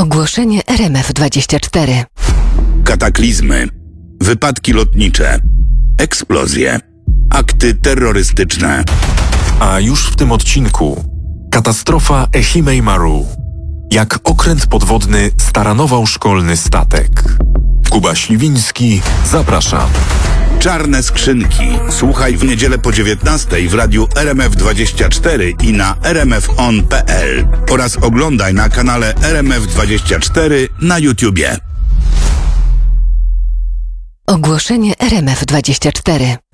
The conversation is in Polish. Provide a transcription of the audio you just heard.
Ogłoszenie RMF24. Kataklizmy, wypadki lotnicze, eksplozje, akty terrorystyczne. A już w tym odcinku katastrofa Ehime Maru. Jak okręt podwodny staranował szkolny statek. Kuba Śliwiński, zapraszam. Czarne skrzynki. Słuchaj w niedzielę po 19:00 w radiu RMF24 i na rmfon.pl oraz oglądaj na kanale RMF24 na YouTubie. Ogłoszenie RMF24.